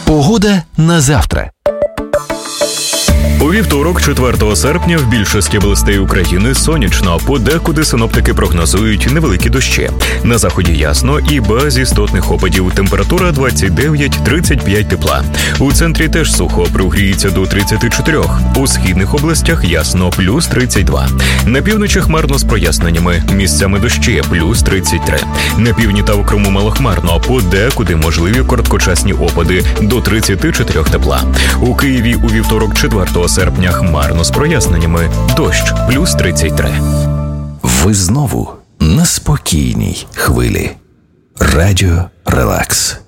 Погода на завтра. У вівторок, 4 серпня, в більшості областей України сонячно, подекуди синоптики прогнозують невеликі дощі. На заході ясно і без істотних опадів. Температура 29-35 тепла. У центрі теж сухо, прогріється до 34. У східних областях ясно, плюс 32. На півночі хмарно з проясненнями, місцями дощі, плюс 33. На півдні та в Криму малохмарно, подекуди можливі короткочасні опади, до 34 тепла. У Києві у вівторок, 4 серпня, хмарно з проясненнями, дощ, плюс 33. Ви знову на спокійній хвилі. Радіо Релакс.